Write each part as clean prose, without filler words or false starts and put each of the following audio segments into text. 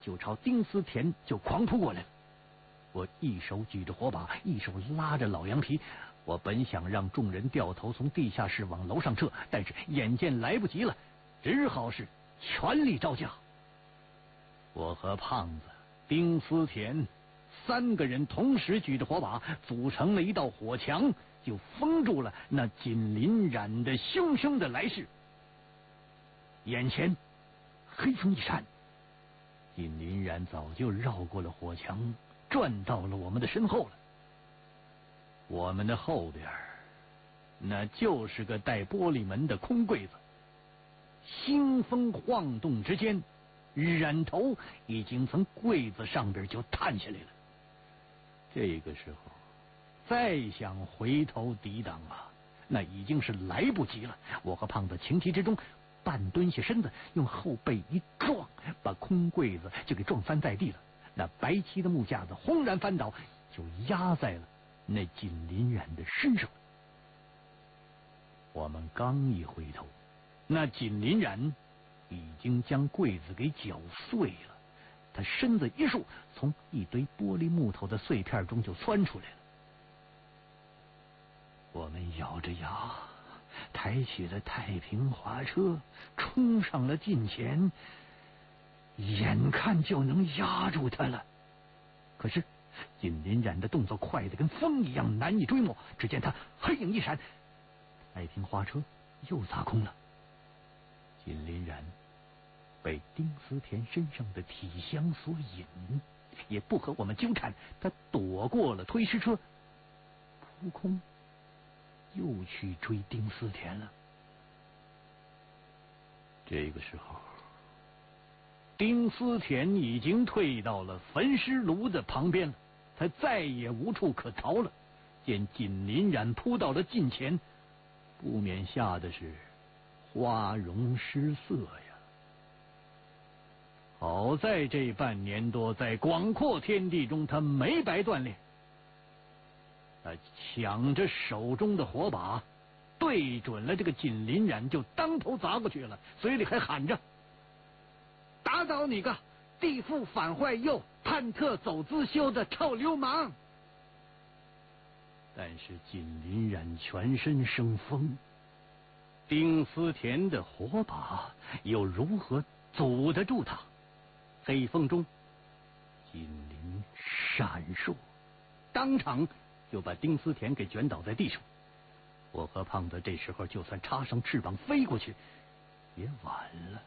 就朝丁思甜就狂扑过来了。我一手举着火把，一手拉着老羊皮。我本想让众人掉头从地下室往楼上撤，但是眼见来不及了，只好是全力招架。我和胖子、丁思甜3个人同时举着火把，组成了一道火墙，就封住了那锦鳞染的汹汹的来势。眼前黑风一闪，锦鳞染早就绕过了火墙，转到了我们的身后了。我们的后边那就是个带玻璃门的空柜子，腥风晃动之间，染头已经从柜子上边就探下来了。这个时候再想回头抵挡啊，那已经是来不及了。我和胖子情急之中半蹲下身子，用后背一撞，把空柜子就给撞翻在地了。那白漆的木架子轰然翻倒，就压在了那锦鳞染的身上。我们刚一回头，那锦鳞染已经将柜子给搅碎了，他身子一竖，从一堆玻璃木头的碎片中就窜出来了。我们咬着牙抬起了太平滑车，冲上了近前，眼看就能压住他了。可是锦鳞染的动作快得跟风一样，难以追摸。只见他黑影一闪，太平滑车又砸空了。锦鳞染被丁思甜身上的体香所引，也不和我们纠缠，他躲过了推尸车，扑空又去追丁思甜了。这个时候，丁思甜已经退到了焚尸炉的旁边了，他再也无处可逃了。见锦鳞染扑到了近前，不免吓得是花容失色呀。好在这半年多在广阔天地中，他没白锻炼。他抢着手中的火把，对准了这个锦鳞染就当头砸过去了，嘴里还喊着：打倒你个地富反坏右、叛特走资修的臭流氓！但是锦鳞染全身生风，丁思甜的火把又如何阻得住他？黑风中，锦鳞闪烁，当场就把丁思甜给卷倒在地上。我和胖子这时候就算插上翅膀飞过去，也晚了。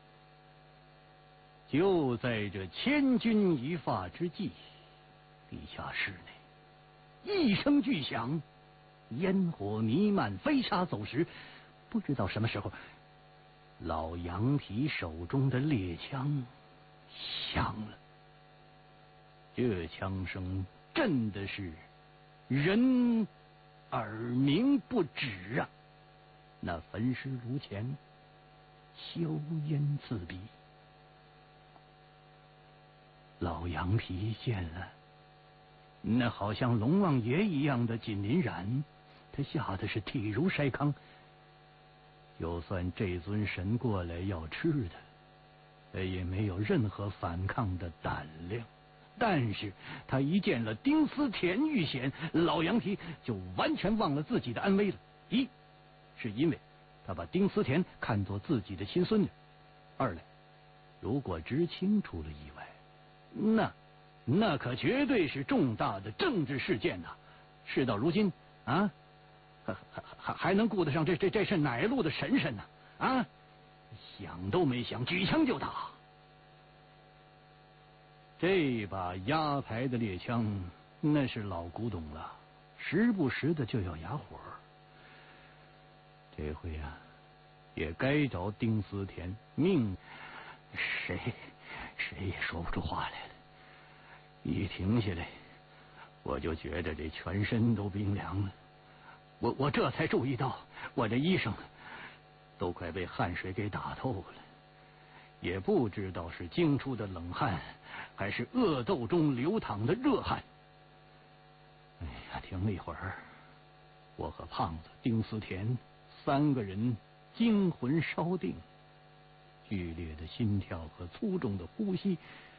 就在这千钧一发之际，地下室内一声巨响，烟火弥漫，飞沙走石。不知道什么时候，老羊皮手中的猎枪响了。这枪声震的是人耳鸣不止啊！那焚尸炉前硝烟刺鼻。老羊皮见了那好像龙王爷一样的锦鳞染，他吓得是体如筛糠。就算这尊神过来要吃他，他也没有任何反抗的胆量。但是他一见了丁思甜遇险，老羊皮就完全忘了自己的安危了。一是因为他把丁思甜看作自己的亲孙女；二来，如果知青出了意外，那可绝对是重大的政治事件呐！事到如今啊，还能顾得上这是哪路的神神呢？啊，想都没想，举枪就打。这把压牌的猎枪那是老古董了，时不时的就要哑火。这回啊，也该着丁思甜命，谁也说不出话来了。一停下来，我就觉得这全身都冰凉了。我这才注意到，我这衣裳都快被汗水给打透了，也不知道是惊出的冷汗，还是恶斗中流淌的热汗。哎呀，停了一会儿，我和胖子、丁思甜3个人惊魂稍定，剧烈的心跳和粗重的呼吸